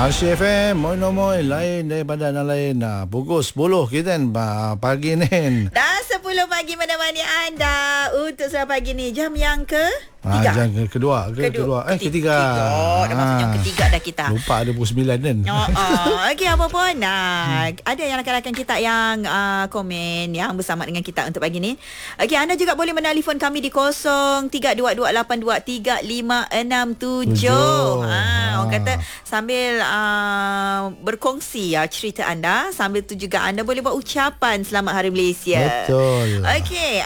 Asyik FM, moy lain daripada yang lain. Pukul 10 kita pagi ni. Dah 10 pagi menemani anda untuk selamat pagi ni. Jam yang ketiga. Jam kedua. Ketiga. Dah masuk jam ketiga dah kita. Lupa ada pukul 9 kan. Okey, apa pun. Ada yang rakan-rakan kita yang komen yang bersama dengan kita untuk pagi ni. Okey, anda juga boleh menelpon kami di 0322823567. Orang kata sambil berkongsi cerita anda, sambil tu juga anda boleh buat ucapan selamat Hari Malaysia. Betul. Okey,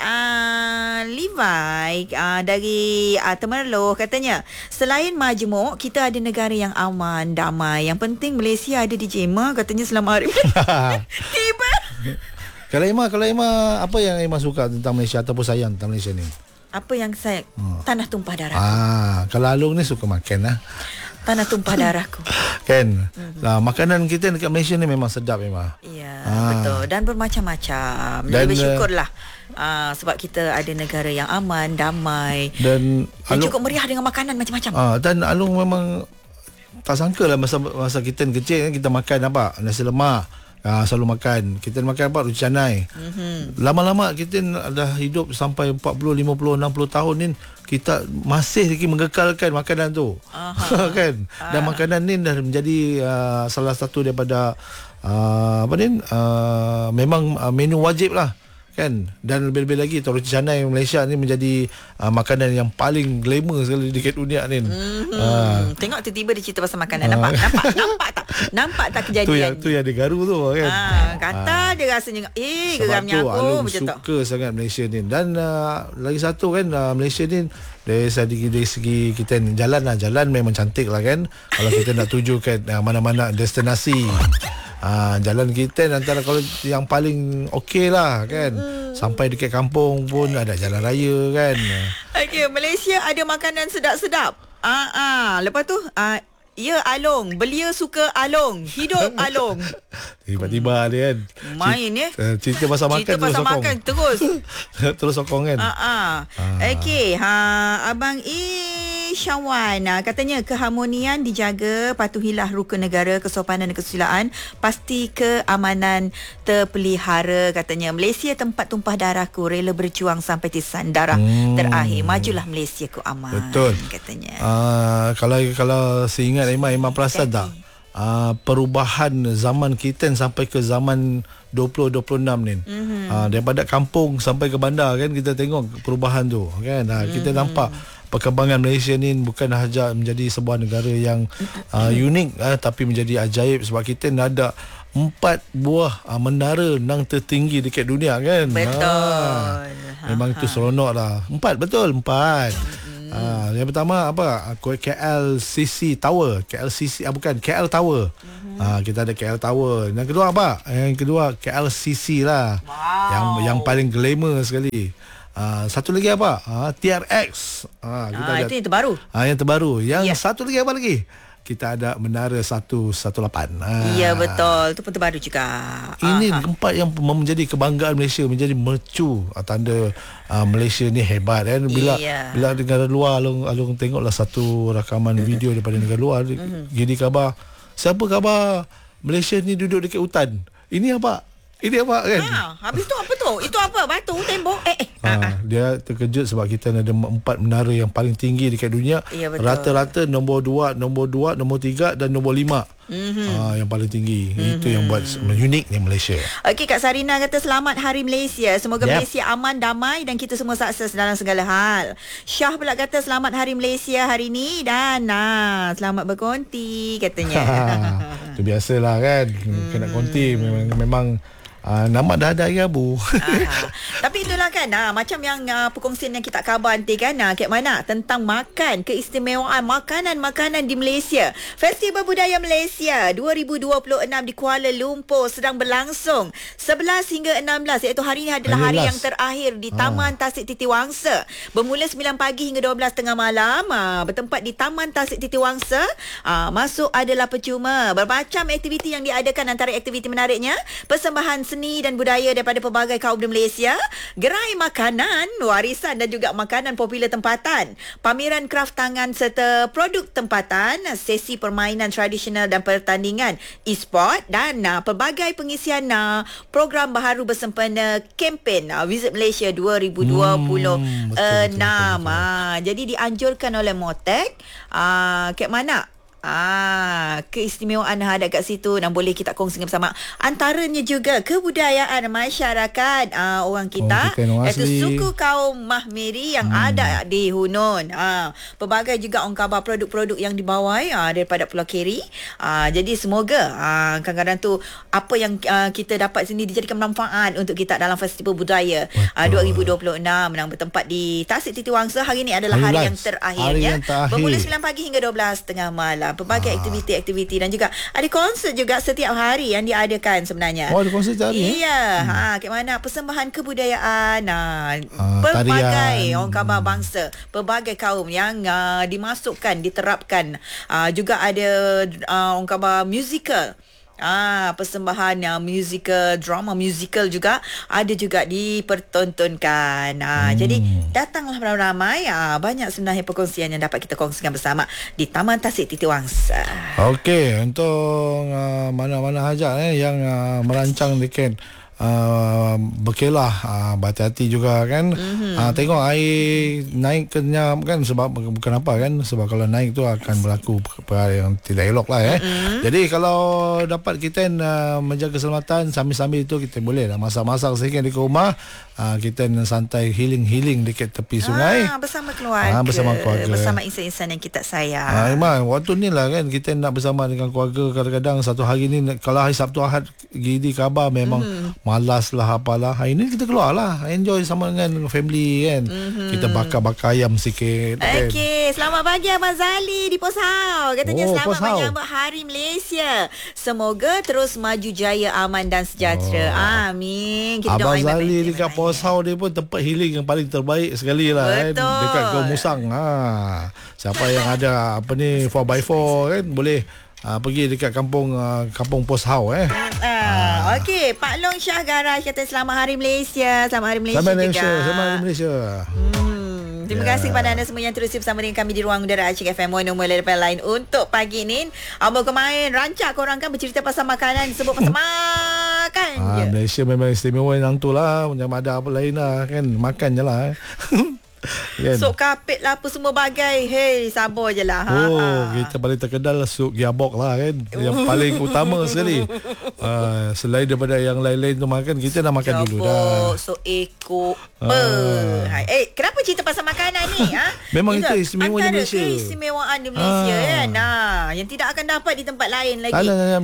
Levi dari Temerloh katanya, selain majmuk, kita ada negara yang aman, damai. Yang penting Malaysia ada di Jema, katanya selamat Hari Tiba. Kalau Emma apa yang Emma suka tentang Malaysia ataupun sayang tentang Malaysia ni? Apa yang saya tanah tumpah darah. Kalau Alung ni suka makan tanah tumpah darahku. Kan? Makanan kita dekat Malaysia ni memang sedap memang. Ya, betul. Dan bermacam-macam. Dan bersyukurlah sebab kita ada negara yang aman, damai. Dan cukup meriah dengan makanan macam-macam. Dan Alung memang tak sangka lah masa kita kecil kita makan apa? Nasi lemak. Selalu makan. Kita makan apa? Roti canai. Lama-lama kita dah hidup sampai 40, 50, 60 tahun ni, kita masih lagi mengekalkan makanan tu. Kan? Dan makanan ni dah menjadi salah satu daripada memang menu wajib lah. Kan? Dan lebih-lebih lagi roti canai Malaysia ni menjadi makanan yang paling glamour sekali dekat dunia ni. Tengok tiba-tiba dia cerita pasal makanan. Nampak tak kejadian tu yang dia garu tu kan. Kata dia rasanya geramnya aku macam tu. Suka sangat Malaysia ni. Dan lagi satu kan, Malaysia ni dari segi kita jalan memang cantik lah kan. Kalau kita nak tuju kan mana-mana destinasi, jalan kita antara kalau yang paling okey lah kan. Sampai dekat kampung pun ada jalan raya kan. Okey, Malaysia ada makanan sedap-sedap. Lepas tu ya, Along. Belia suka Along. Hidup Along. Tiba-tiba dia kan main cerita pasal makan. Cerita pasal makan terus terus sokong kan. Okey, Abang Syawan katanya keharmonian dijaga, patuhilah rukun negara, kesopanan dan kesusilaan, pasti keamanan terpelihara. Katanya Malaysia tempat tumpah darahku, rela berjuang sampai tisan darah terakhir, majulah Malaysia ku aman. Betul. Katanya. Kalau seingat Emma perasan tak perubahan zaman kita sampai ke zaman 2026 ni. Daripada kampung sampai ke bandar kan, kita tengok perubahan tu kan. Kita nampak perkembangan Malaysia ni bukan sahaja menjadi sebuah negara yang unik, tapi menjadi ajaib sebab kita ada 4 buah menara nang tertinggi dekat dunia kan. Betul. Memang itu seronok lah. 4 betul 4. Yang pertama apa? KLCC Tower. Bukan KL Tower. Kita ada KL Tower. Yang kedua apa? Yang kedua KLCC lah. Wow. Yang paling glamour sekali. Satu lagi apa? TRX. Kita ada, itu yang terbaru. Yang terbaru. Yang satu lagi apa lagi? Kita ada Menara 118. Ya, betul. Itu pun terbaru juga. Ini tempat yang menjadi kebanggaan Malaysia, menjadi mercu tanda Malaysia ni hebat kan. Bila negara luar Alung tengoklah satu rakaman video daripada negara luar, gini khabar. Siapa khabar Malaysia ni duduk dekat hutan? Ini apa kan? Habis tu apa tu? Itu apa? Batu, tembok? Dia terkejut sebab kita ada 4 menara yang paling tinggi dekat dunia. Ya, rata-rata nombor 2, nombor 3 dan nombor 5. Yang paling tinggi. Itu yang buat uniknya Malaysia. Okey, Kak Sarina kata selamat Hari Malaysia. Semoga Malaysia aman, damai dan kita semua sukses dalam segala hal. Syah pula kata selamat Hari Malaysia hari ni dan selamat berkonti katanya. Itu biasalah kan. Kena konti memang nama dah ada air abu. Tapi itulah kan macam yang perkongsian yang kita khabar nanti kan, kat mana tentang makan, keistimewaan makanan di Malaysia. Festival Budaya Malaysia 2026 di Kuala Lumpur sedang berlangsung 11 hingga 16, iaitu hari ini adalah hari yang terakhir di Taman Tasik Titi Wangsa. Bermula 9 pagi hingga 12 tengah malam, bertempat di Taman Tasik Titi Wangsa. Masuk adalah percuma. Bermacam aktiviti yang diadakan, antara aktiviti menariknya persembahan seni dan budaya daripada pelbagai kaum di Malaysia, gerai makanan, warisan dan juga makanan popular tempatan, pameran kraf tangan serta produk tempatan, sesi permainan tradisional dan pertandingan e-sport dan pelbagai pengisian program baharu bersempena kempen Visit Malaysia 2026. Jadi dianjurkan oleh MOTEC. Kat mana keistimewaan ada kat situ dan boleh kita kongsikan bersama. Antaranya juga kebudayaan masyarakat orang kita, iaitu suku kaum Mahmiri yang ada di Hunun. Pelbagai juga orang khabar produk-produk yang dibawa daripada Pulau Keri. Jadi semoga kadang-kadang tu apa yang kita dapat sini dijadikan manfaat untuk kita dalam Festival Budaya 2026 yang bertempat di Tasik Titiwangsa. Hari ini adalah hari yang terakhirnya, bermula 9 pagi hingga 12:30 malam. Pelbagai aktiviti-aktiviti dan juga ada konsert juga setiap hari yang diadakan sebenarnya. Ada konsert setiap hari? Iya. Kat mana persembahan kebudayaan pelbagai orang khabar bangsa, pelbagai kaum yang dimasukkan, diterapkan. Juga ada orang khabar musical. Persembahan musical, drama musical juga ada juga dipertontonkan. Jadi datanglah ramai-ramai. Banyak sebenarnya perkongsian yang dapat kita kongsikan bersama di Taman Tasik Titiwangsa. Okey, untuk mana-mana hajat yang merancang weekend berkelah, berhati-hati juga kan. Tengok air naik kenyam kan, sebab bukan apa kan, sebab kalau naik tu akan berlaku perkara yang tidak elok lah Jadi kalau dapat kita menjaga keselamatan, sambil-sambil itu kita boleh lah masak-masak sikit di rumah. Kita santai healing dekat tepi sungai bersama keluarga, bersama insan-insan yang kita sayang. Memang waktu ni lah kan kita nak bersama dengan keluarga. Kadang-kadang satu hari ni, kalau hari Sabtu Ahad gidi khabar memang malas lah apalah. Hari ni kita keluar lah, enjoy sama dengan family kan. Kita bakar-bakar ayam sikit kan. Okey, selamat pagi Abang Zali di Poshau. Katanya selamat menyambut Hari Malaysia. Semoga terus maju jaya, aman dan sejahtera. Amin. Kita Abang doa Zali dekat Poshau dia pun tempat healing yang paling terbaik sekali lah kan. Dekat Kaum Musang. Siapa yang ada 4x4 kan, boleh pergi dekat kampung Poshau Okey, Pak Long Syah Garaj kata selamat Hari Malaysia. Selamat Hari Malaysia juga. Selamat Hari Malaysia. Terima kasih kepada anda semua yang terus bersama dengan kami di ruang udara Acik FM Nombor level lain untuk pagi ni. Abang kemarin rancak korang kan bercerita pasal makanan, disebut pasal makan je. Malaysia memang istimewa yang tu lah. Macam ada apa lain lah kan, makan je lah Sup kapit lah, apa semua bagai. Hey, sabar je lah. Kita paling terkenal sup giabok lah kan, yang paling utama sekali. Selain daripada yang lain-lain tu makan, kita dah makan dulu dah. Sup ekor. Kenapa cerita pasal makanan ni? Memang itu istimewa di Malaysia. Keistimewaan di Malaysia kan. Yang tidak akan dapat di tempat lain lagi.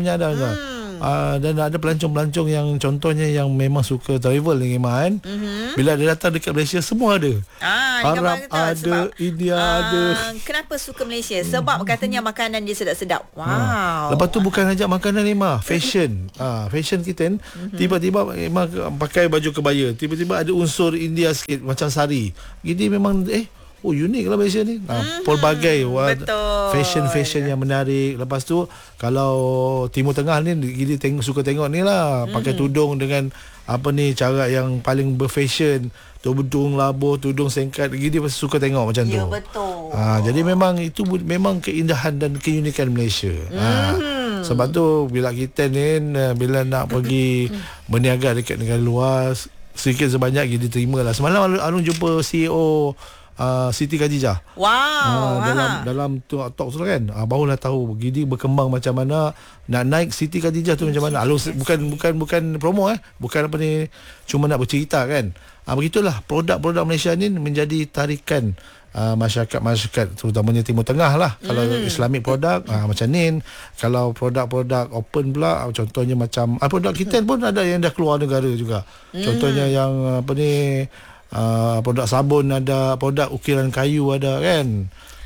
Dan ada pelancong-pelancong yang contohnya yang memang suka travel ni kan. Bila dia datang dekat Malaysia, semua ada. Arab ada, India ada. Kenapa suka Malaysia? Sebab katanya makanan dia sedap-sedap. Wow. Lepas tu bukan saja makanan ni fashion. Fashion kita tiba-tiba memang pakai baju kebaya, tiba-tiba ada unsur India sikit macam sari. Jadi memang unik lah Malaysia ni. Pelbagai fashion yang menarik. Lepas tu kalau Timur Tengah ni kita suka tengok ni lah, pakai tudung dengan cara yang paling berfashion, tudung labuh, tudung singkat, dia pasti suka tengok macam tu. Ya, betul. Jadi memang itu memang keindahan dan keunikan Malaysia. Sebab tu bila kita ni bila nak pergi berniaga dekat negara luar, sedikit sebanyak kita terima lah. Semalam Arun jumpa CEO Siti Khadijah. Wow. Dalam talk tu kan, barulah tahu Gidi berkembang macam mana, nak naik Siti Khadijah tu macam mana. Bukan promo bukan apa ni, cuma nak bercerita kan. Begitulah produk-produk Malaysia ni menjadi tarikan masyarakat terutamanya Timur Tengah lah. Kalau Islamic produk macam ni. Kalau produk-produk open pula, contohnya macam produk kita pun ada yang dah keluar negara juga. Contohnya yang produk sabun ada, produk ukiran kayu ada kan.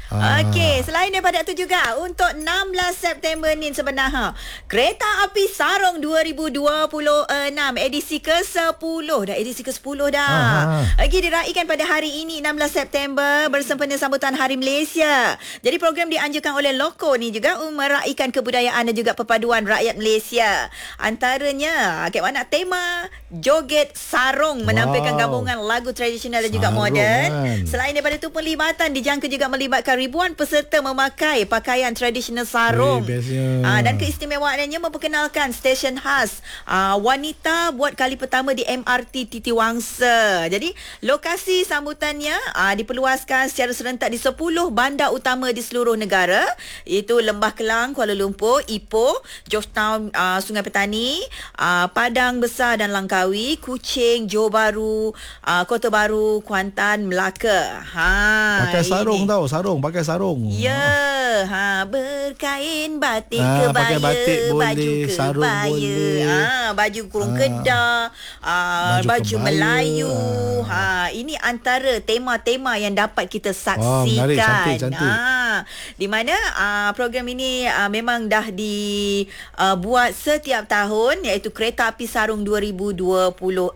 Okey, selain daripada itu juga untuk 16 September ni sebenarnya Kereta Api Sarong 2026 edisi ke-10 dah, edisi ke-10 dah. Lagi diraikan pada hari ini 16 September bersempena sambutan Hari Malaysia. Jadi program dianjurkan oleh Loko ni juga meraikan kebudayaan dan juga perpaduan rakyat Malaysia. Antaranya mana tema joget sarong menampilkan gabungan lagu tradisional dan juga moden. Selain daripada itu pelibatan dijangka juga melibatkan ribuan peserta memakai pakaian tradisional sarong. Dan keistimewaannya memperkenalkan stesen khas wanita buat kali pertama di MRT Titiwangsa. Jadi lokasi sambutannya diperluaskan secara serentak di 10 bandar utama di seluruh negara, iaitu Lembah Kelang, Kuala Lumpur, Ipoh, Georgetown, Sungai Petani, Padang Besar dan Langkawi, Kuching, Johor Bahru, Kota Baru, Kuantan, Melaka. Pakai sarung tahu, pakai sarung. Ya, berkain batik kebaya, pakai batik boleh, baju sarung kebaya, boleh. Baju kurung kedah, baju kebaya. Melayu. Ini antara tema-tema yang dapat kita saksikan. Menarik, cantik. Di mana program ini memang dah dibuat setiap tahun, iaitu Kereta Api Sarung 2026.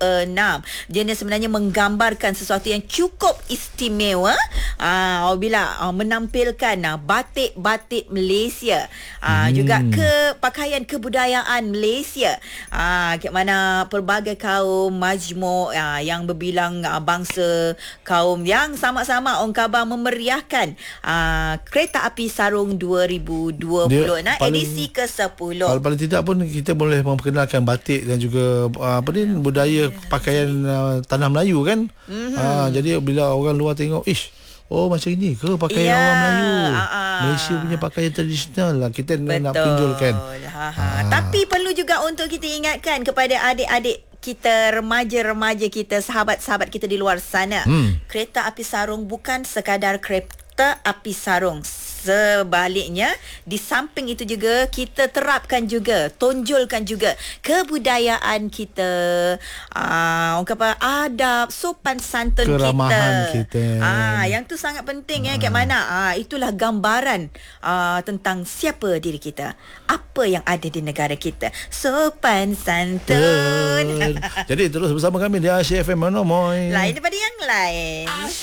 Dia sebenarnya menggambarkan sesuatu yang cukup istimewa apabila menampilkan batik-batik Malaysia, juga pakaian kebudayaan Malaysia, mana pelbagai kaum majmuk yang berbilang bangsa kaum yang sama-sama orang khabar memeriahkan Kereta Api Sarung 2026 edisi ke-10. Paling tidak pun kita boleh memperkenalkan batik dan juga budaya pakaian tanah Melayu kan. Jadi bila orang luar tengok, macam ini ke pakaian orang Melayu. Malaysia punya pakaian tradisional lah, kita nak tunjulkan. Tapi perlu juga untuk kita ingatkan kepada adik-adik kita, remaja-remaja kita, sahabat-sahabat kita di luar sana. Kereta Api Sarung bukan sekadar kereta api sarung. Sebaliknya, di samping itu juga kita terapkan juga, tonjolkan juga kebudayaan kita, orang kata adab, sopan santun keramahan kita. Yang tu sangat penting mana. Itulah gambaran tentang siapa diri kita, apa yang ada di negara kita, sopan santun. Jadi terus bersama kami di Asyik FM Monomoy. Lain daripada yang lain.